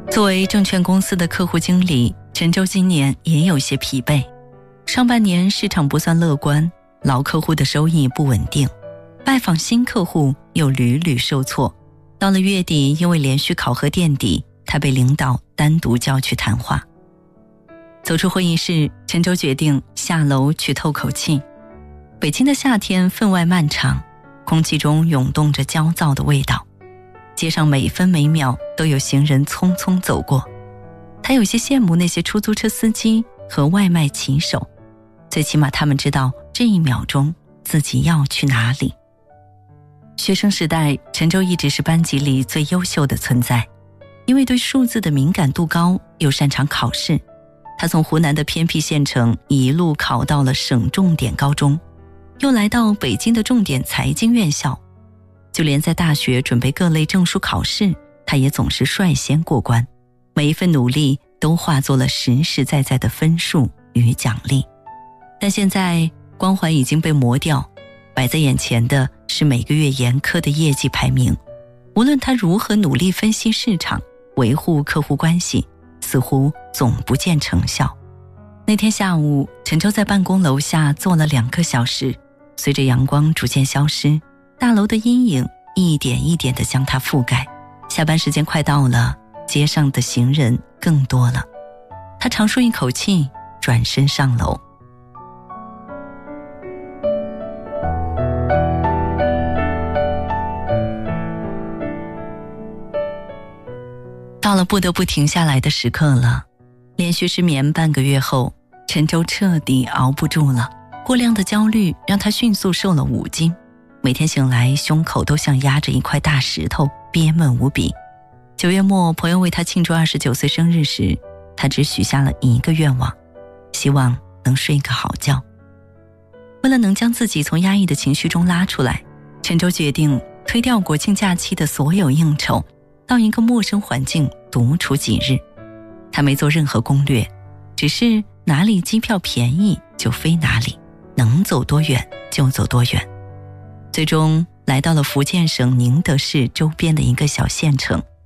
作为证券公司的客户经理，陈舟今年也有些疲惫。上半年市场不算乐观，老客户的收益不稳定，拜访新客户又屡屡受挫。到了月底，因为连续考核垫底，他被领导单独叫去谈话。走出会议室，陈舟决定下楼去透口气。北京的夏天分外漫长，空气中涌动着焦躁的味道，街上每分每秒都有行人匆匆走过。他有些羡慕那些出租车司机和外卖骑手，最起码他们知道这一秒钟自己要去哪里。学生时代，陈舟一直是班级里最优秀的存在，因为对数字的敏感度高，又擅长考试，他从湖南的偏僻县城一路考到了省重点高中，又来到北京的重点财经院校。就连在大学准备各类证书考试，他也总是率先过关，每一份努力都化作了实实在在的分数与奖励。但现在光环已经被磨掉，摆在眼前的是每个月严苛的业绩排名。无论他如何努力分析市场，维护客户关系，似乎总不见成效。那天下午，陈舟在办公楼下坐了2个小时，随着阳光逐渐消失，大楼的阴影一点一点地将它覆盖。下班时间快到了，街上的行人更多了。他长舒一口气，转身上楼。到了不得不停下来的时刻了。连续失眠半个月后，陈舟彻底熬不住了。过量的焦虑让他迅速瘦了5斤，每天醒来胸口都像压着一块大石头，憋闷无比。9月末，朋友为他庆祝29岁生日时，他只许下了一个愿望，希望能睡个好觉。为了能将自己从压抑的情绪中拉出来，陈舟决定推掉国庆假期的所有应酬，到一个陌生环境独处几日。他没做任何攻略，只是哪里机票便宜就飞哪里，能走多远就走多远。最终来到了福建省宁德市周边的一个小县城，